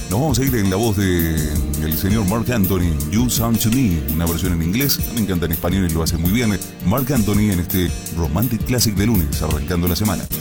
Nos vamos a ir en la voz de el señor Marc Anthony, You Sound to Me, una versión en inglés, me encanta en español y lo hace muy bien. Marc Anthony en este Romantic Classic de lunes, arrancando la semana.